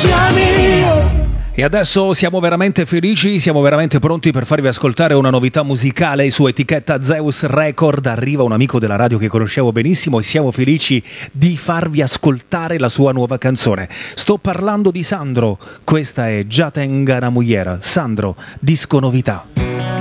E adesso siamo veramente felici, siamo veramente pronti per farvi ascoltare una novità musicale su etichetta Zeus Record. Arriva un amico della radio che conoscevo benissimo e siamo felici di farvi ascoltare la sua nuova canzone. Sto parlando di Sandro, questa è Già tenga una mugliera. Sandro, disco novità.